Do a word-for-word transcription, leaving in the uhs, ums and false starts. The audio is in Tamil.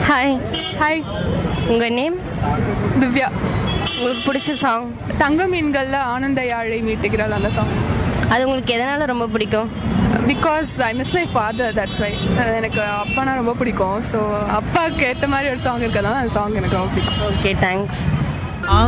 ஹாய். ஹாய். உங்கள் நேம்? திவ்யா. உங்களுக்கு பிடிச்ச சாங்? தங்க மீன்களில் ஆனந்த யாழை மீட்டுகிறாள் அந்த சாங். அது உங்களுக்கு எதனால் ரொம்ப பிடிக்கும்? Because I miss my father, that's why. எனக்கு அப்பானா ரொம்ப பிடிக்கும். ஸோ அப்பாவுக்கு ஏற்ற மாதிரி ஒரு சாங் இருக்கிறதுனால அந்த சாங் எனக்கு ரொம்ப பிடிக்கும். Okay, thanks.